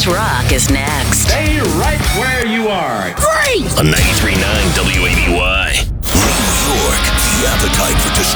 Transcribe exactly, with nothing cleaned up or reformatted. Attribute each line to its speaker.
Speaker 1: Rock is next.
Speaker 2: Stay right where you are.
Speaker 3: Great! The night